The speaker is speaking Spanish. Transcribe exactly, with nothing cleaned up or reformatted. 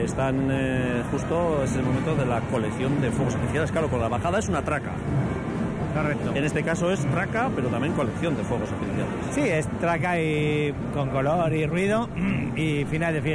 están eh, justo, es el momento de la colección de fuegos artificiales. Claro, con la bajada es una traca. Correcto. En este caso es traca, pero también colección de fuegos artificiales. Sí, es traca y con color y ruido y final de fiesta.